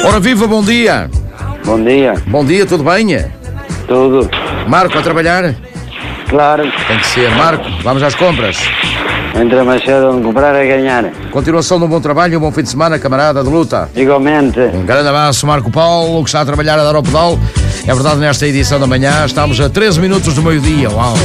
Ora viva, bom dia. Bom dia. Bom dia, tudo bem? Tudo. Marco, a trabalhar? Claro. Tem que ser. Marco, vamos às compras. Entra mais cedo onde comprar é ganhar. Continuação de um bom trabalho e um bom fim de semana, camarada de luta. Igualmente. Um grande abraço, Marco Paulo, que está a trabalhar a dar ao pedal. É verdade, nesta edição da manhã estamos a 13 minutos do meio-dia. Uau!